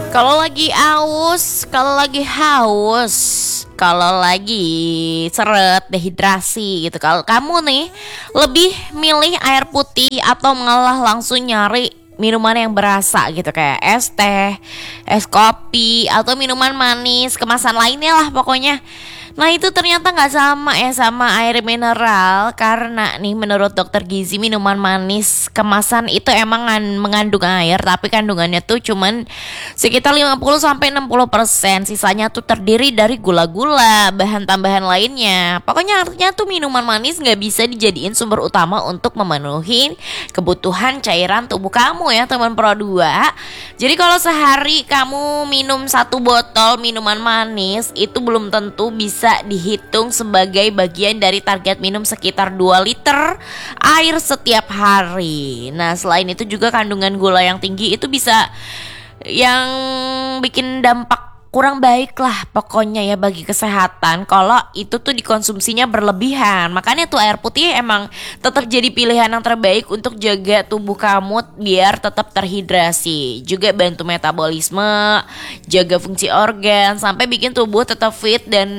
Kalau lagi aus, kalau lagi haus, kalau lagi seret, dehidrasi gitu. Kalau kamu nih lebih milih air putih atau malah langsung nyari minuman yang berasa gitu kayak es teh, es kopi atau minuman manis kemasan lainnya lah pokoknya. Nah itu ternyata nggak sama ya sama air mineral karena nih menurut dokter gizi minuman manis kemasan itu emang mengandung air tapi kandungannya tuh cuman sekitar 50 sampai 60%. Sisanya tuh terdiri dari gula-gula, bahan tambahan lainnya. Pokoknya artinya tuh minuman manis nggak bisa dijadiin sumber utama untuk memenuhi kebutuhan cairan tubuh kamu ya teman Pro 2. Jadi kalau sehari kamu minum satu botol minuman manis itu belum tentu bisa dihitung sebagai bagian dari target minum sekitar 2 liter air setiap hari. Nah, selain itu juga kandungan gula yang tinggi itu bisa yang bikin dampak kurang baik lah pokoknya ya bagi kesehatan kalau itu tuh dikonsumsinya berlebihan. Makanya tuh air putih emang tetap jadi pilihan yang terbaik untuk jaga tubuh kamu biar tetap terhidrasi, juga bantu metabolisme, jaga fungsi organ sampai bikin tubuh tetap fit dan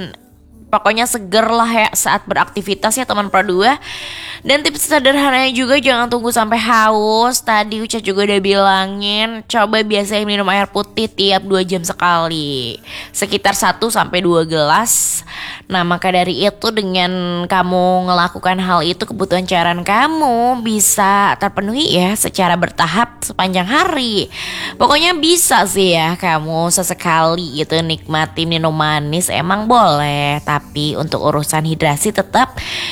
pokoknya seger lah ya saat beraktivitas ya teman Pro 2. Dan tips sederhananya juga jangan tunggu sampai haus. Tadi Uca juga udah bilangin, coba biasain minum air putih tiap 2 jam sekali, sekitar 1 sampai 2 gelas. Nah maka dari itu dengan kamu ngelakukan hal itu kebutuhan cairan kamu bisa terpenuhi ya secara bertahap sepanjang hari. Pokoknya bisa sih ya kamu sesekali gitu nikmati minum manis emang boleh. Tapi untuk urusan hidrasi tetap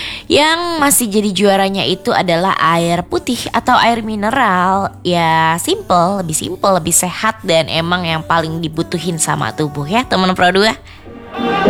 yang masih jadi juaranya itu adalah air putih atau air mineral. Ya lebih simple, lebih sehat dan emang yang paling dibutuhin sama tubuh ya teman Pro 2.